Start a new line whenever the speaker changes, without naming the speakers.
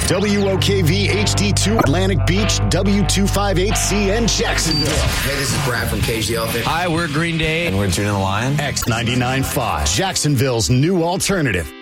WOKV HD2 Atlantic Beach, W258CN Jacksonville.
Hey, this is Brad from Cage the Elephant.
Hi, we're Green Day.
And we're June and the Lion.
X99.5, Jacksonville's new alternative.